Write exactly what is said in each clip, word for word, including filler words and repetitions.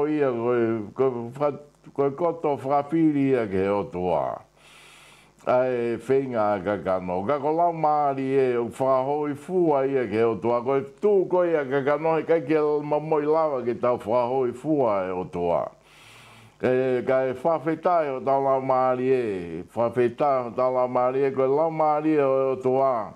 o ia ko ko koto frapili ia ke o toa. Ai fenga ka kano ka ko la mari e o fa hoi fua ia ke o toa ko tu ko ia ka kano ka ke mamoi lava ke tau fa hoi fua e o toa. E ka e fa fetai o tau la mari e fa fetai o tau la mari e ko la mari e o toa.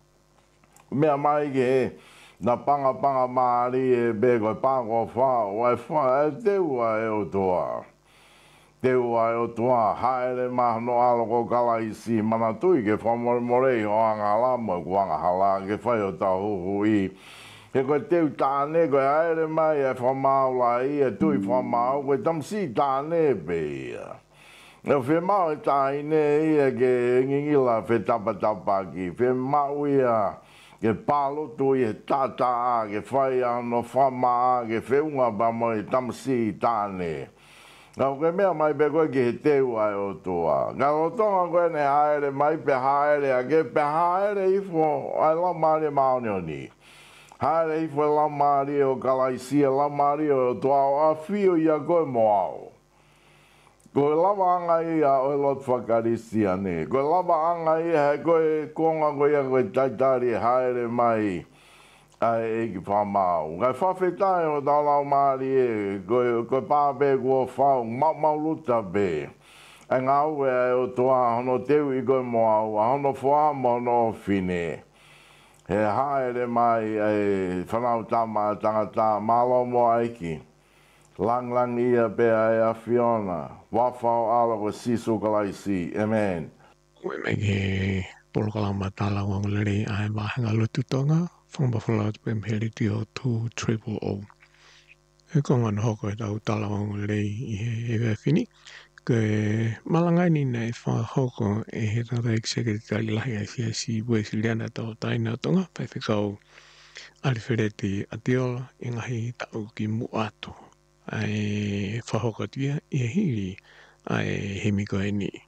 Mea mai ke e na panga panga mari e be ko pango fa o e fa e te ua e o toa. Te ua e o toa haere maha no alo ko kala isi mana tui ke fa more more i o anga lama ko anga hala ke fai o tau huhu i. He koe teu tāne koe haere mai e fa maula i e tui fa mau koe tamsi tāne pe ia. E whi mau e tāine ia ke ngingila whi tapa tapa ki. Whi mau ia ke palotu i e tata a ke whai ano whama a ke whiunga pa mo i tamsi tāne. Ngā koe mea mai pe koe ki he teu ai o toa. Ngā o tonga koe ne haere mai pe haere a ke pe haere ifo ai la maari maoni o ni. Haere ifo e la maari o kalaisia la maari o toa o a fio ia koe mo au. Koe lava anga ia o e lot whakarisia ne. Koe lava anga ia he koe konga koe ia koe taitari haere mai ai e ki whamau. Ngai whawhetai o tau lau maari e koe, koe pāpe kua whau mau mau luta be. E ngā ue e o toa hono teu i koe mo au, a hono whaama hono whine. He haere mai e whanau tama tangata malo mo aiki. Lang lang ia pe ai a Fiona. Wafau ala ko sisu kalaisi. Amen. Koe me ke polo kalama tala wang leri ai mahenga lutu tonga. Whangpa whalatu pe mheri ti o two triple O. E kongan hoko e tau tala wang leri i he ewe whini. Ke malangai ni nei wha hoko e he tata executive lahi ai fia si wesi liana tau taina tonga. Pai whikau arifireti atiola i ngahi tau ki muatu. Ai whahoko tia i he hiri ai he miko e ni.